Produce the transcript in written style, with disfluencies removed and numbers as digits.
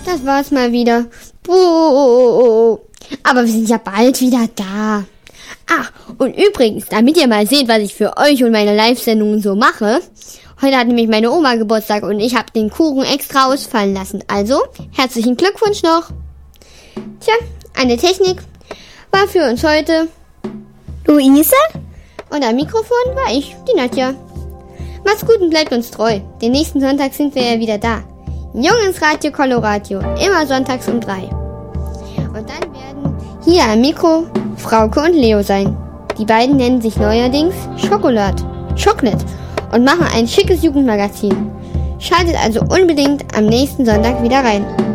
Das war's mal wieder. Buh. Aber wir sind ja bald wieder da. Ach, und übrigens, damit ihr mal seht, was ich für euch und meine Live-Sendungen so mache. Heute hat nämlich meine Oma Geburtstag und ich habe den Kuchen extra ausfallen lassen. Also, herzlichen Glückwunsch noch. Tja, eine Technik war für uns heute Luise? Und am Mikrofon war ich, die Nadja. Macht's gut und bleibt uns treu. Den nächsten Sonntag sind wir ja wieder da. Jungens Radio Coloradio, immer sonntags um 3. Und dann werden hier am Mikro Frauke und Leo sein. Die beiden nennen sich neuerdings Chocolate und machen ein schickes Jugendmagazin. Schaltet also unbedingt am nächsten Sonntag wieder rein.